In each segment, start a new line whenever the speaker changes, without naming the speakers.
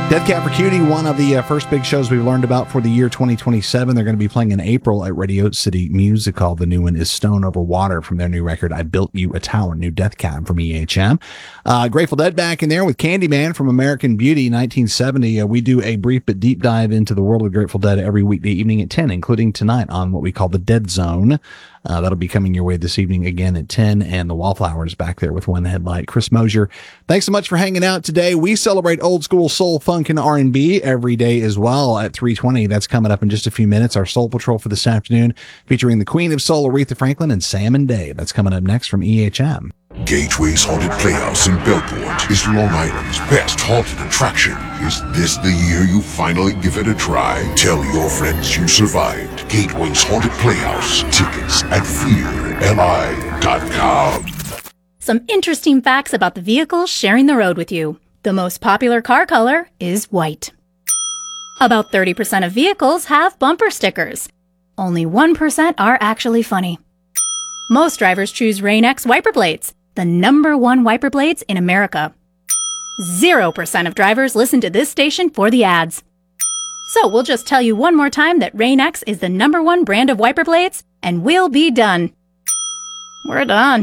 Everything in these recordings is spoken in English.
Death Cab for Cutie, one of the first big shows we've learned about for the year 2027. They're going to be playing in April at Radio City Music Hall. The new one is Stone Over Water from their new record, I Built You a Tower, new Death Cab from EHM. Grateful Dead back in there with Candyman from American Beauty, 1970. We do a brief but deep dive into the world of Grateful Dead every weekday evening at 10, including tonight on what we call the Dead Zone. That'll be coming your way this evening again at 10, and the Wallflowers back there with one headlight. Chris Mosier, thanks so much for hanging out today. We celebrate old school soul, funk, and R&B every day as well at 3:20. That's coming up in just a few minutes. Our Soul Patrol for this afternoon, featuring the Queen of Soul, Aretha Franklin, and Sam and Dave. That's coming up next from EHM.
Gateway's Haunted Playhouse in Bellport is Long Island's best haunted attraction. Is this the year you finally give it a try? Tell your friends you survived. Gateway's Haunted Playhouse. Tickets at fearli.com.
Some interesting facts about the vehicles sharing the road with you. The most popular car color is white. About 30% of vehicles have bumper stickers. Only 1% are actually funny. Most drivers choose Rain-X wiper blades, the #1 wiper blades in America. 0% of drivers listen to this station for the ads. So we'll just tell you one more time that Rain-X is the #1 brand of wiper blades, and we'll be done. We're done.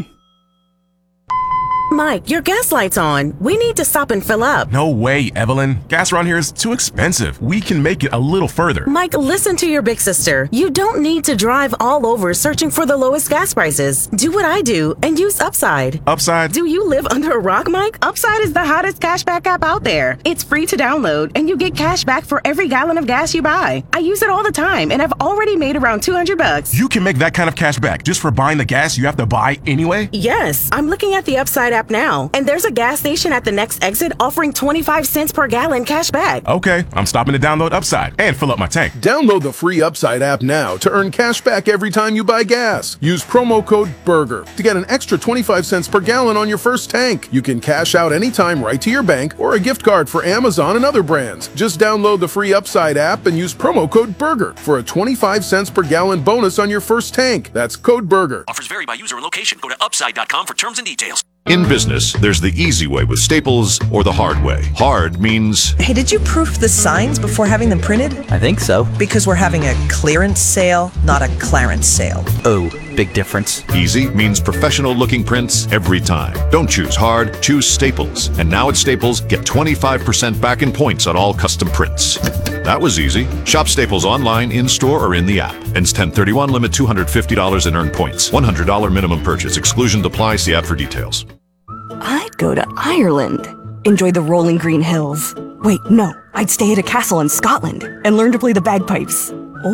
Mike, your gas light's on. We need to stop and fill up.
No way, Evelyn. Gas around here is too expensive. We can make it a little further.
Mike, listen to your big sister. You don't need to drive all over searching for the lowest gas prices. Do what I do and use Upside.
Upside?
Do you live under a rock, Mike? Upside is the hottest cashback app out there. It's free to download, and you get cash back for every gallon of gas you buy. I use it all the time, and I've already made around $200.
You can make that kind of cash back just for buying the gas you have to buy anyway?
Yes, I'm looking at the Upside app now, and there's a gas station at the next exit offering 25 cents per gallon cash back.
Okay, I'm stopping to download Upside and fill up my tank.
Download the free Upside app now to earn cash back every time you buy gas. Use promo code BURGER to get an extra 25 cents per gallon on your first tank. You can cash out anytime right to your bank or a gift card for Amazon and other brands. Just download the free Upside app and use promo code BURGER for a 25 cents per gallon bonus on your first tank. That's code BURGER.
Offers vary by user and location. Go to upside.com for terms and details.
In business, there's the easy way with Staples or the hard way. Hard means...
Hey, did you proof the signs before having them printed?
I think so.
Because we're having a clearance sale, not a clarence sale.
Oh, big difference.
Easy means professional-looking prints every time. Don't choose hard, choose Staples. And now at Staples, get 25% back in points on all custom prints. That was easy. Shop Staples online, in-store, or in the app. Ends 10/31, limit $250 and earn points. $100 minimum purchase. Exclusions apply. See ad for details.
I'd go to Ireland. Enjoy the rolling green hills. Wait, no. I'd stay at a castle in Scotland and learn to play the bagpipes.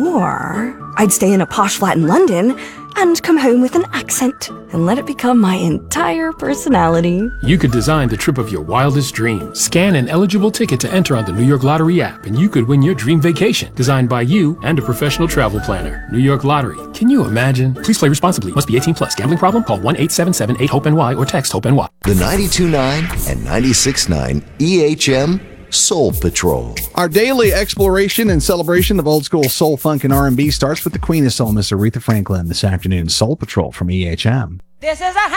Or I'd stay in a posh flat in London and come home with an accent and let it become my entire personality.
You could design the trip of your wildest dreams. Scan an eligible ticket to enter on the New York Lottery app, and you could win your dream vacation, designed by you and a professional travel planner. New York Lottery. Can you imagine? Please play responsibly. Must be 18 plus. Gambling problem? Call 1-877-8-HOPE-NY or text HOPE-NY.
The 92.9 and 96.9 EHM Soul Patrol.
Our daily exploration and celebration of old school soul, funk, and R&B starts with the Queen of Soul, Miss Aretha Franklin, this afternoon. Soul Patrol from EHM.
This is a